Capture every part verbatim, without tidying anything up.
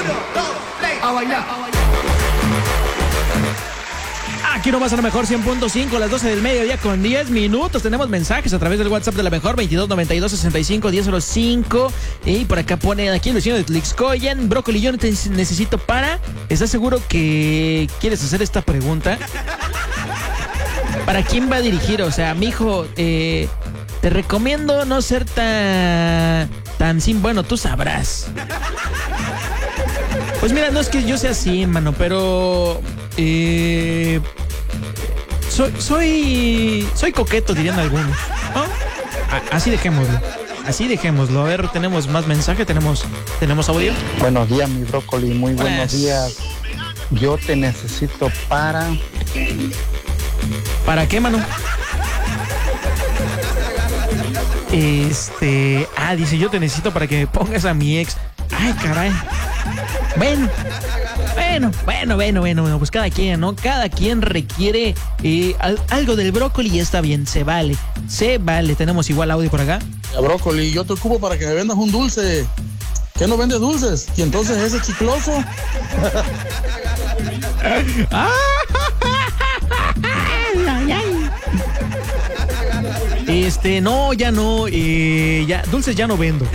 A bailar, a bailar. Aquí nomás a la mejor cien punto cinco, las doce del mediodía con diez minutos. Tenemos mensajes a través del WhatsApp de la mejor veintidós noventa y dos sesenta y cinco diez cero cinco. Y por acá pone aquí el vecino de Tlixcoyan: Brócoli, yo no te necesito para. ¿Estás seguro que quieres hacer esta pregunta? ¿Para quién va a dirigir? O sea, mijo, eh, te recomiendo no ser tan, tan sin, bueno, tú sabrás. Pues mira, no es que yo sea así, mano, pero eh, soy, soy, soy coqueto, dirían algunos, ¿no? A, así dejémoslo, así dejémoslo. A ver, tenemos más mensaje, tenemos, tenemos audio. Buenos días, mi Brócoli, muy buenos Buenas. días. Yo te necesito para... ¿Para qué, mano? Este... Ah, dice, yo te necesito para que me pongas a mi ex. Ay, caray. Bueno, bueno, bueno, bueno, bueno, bueno, pues cada quien, ¿no? Cada quien requiere eh, al, algo del brócoli y está bien, se vale, se vale. Tenemos igual audio por acá. Ya, Brócoli, yo te ocupo para que me vendas un dulce. ¿Qué no vendes dulces? Y entonces ese chicloso. Este, no, ya no, eh, ya, dulces ya no vendo.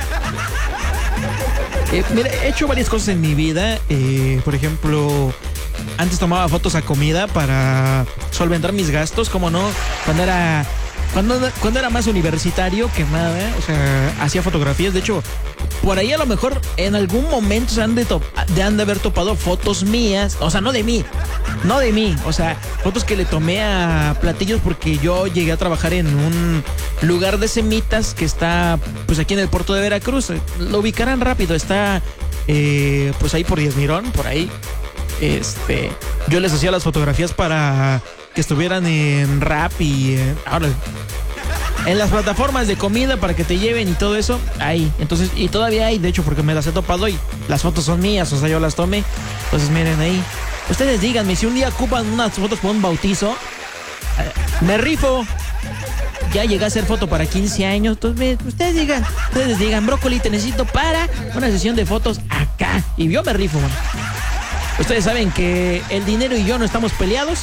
Eh, mira, he hecho varias cosas en mi vida. Eh, por ejemplo, antes tomaba fotos a comida para solventar mis gastos, como no, cuando era cuando, cuando era más universitario que nada, ¿eh? O sea, hacía fotografías. De hecho, por ahí a lo mejor en algún momento se han de, top, de, han de haber topado fotos mías, o sea, no de mí, no de mí, o sea, fotos que le tomé a platillos porque yo llegué a trabajar en un lugar de semitas que está pues aquí en el puerto de Veracruz. Lo ubicarán rápido, está eh, pues ahí por Díaz Mirón, por ahí. Este, yo les hacía las fotografías para que estuvieran en Rappi y eh, ahora en las plataformas de comida para que te lleven y todo eso, ahí. Entonces, y todavía hay, de hecho, porque me las he topado y las fotos son mías, o sea, yo las tomé. Entonces, miren ahí. Ustedes díganme, si un día ocupan unas fotos para un bautizo, eh, me rifo. Ya llegué a hacer foto para quince años, entonces ustedes digan, ustedes digan, Brócoli, te necesito para una sesión de fotos acá. Y yo me rifo, man. Ustedes saben que el dinero y yo no estamos peleados.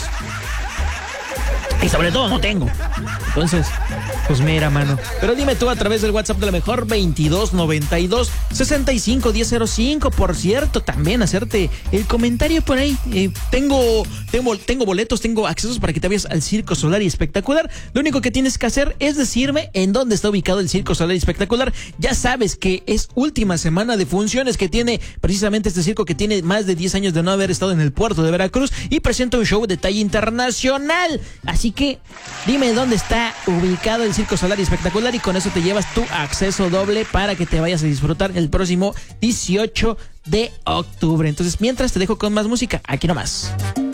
Y sobre todo no tengo. Entonces, pues mira, mano. Pero dime tú a través del WhatsApp de la mejor veintidós noventa y dos sesenta y cinco diez cero cinco. Por cierto, también hacerte el comentario por ahí. Eh, tengo, tengo, tengo boletos, tengo accesos para que te vayas al Circo Solar y Espectacular. Lo único que tienes que hacer es decirme en dónde está ubicado el Circo Solar y Espectacular. Ya sabes que es última semana de funciones que tiene precisamente este circo, que tiene más de diez años de no haber estado en el puerto de Veracruz y presenta un show de talla internacional. Así que dime dónde está ubicado el Circo Solar y Espectacular y con eso te llevas tu acceso doble para que te vayas a disfrutar el próximo dieciocho de octubre. Entonces, mientras te dejo con más música, aquí nomás.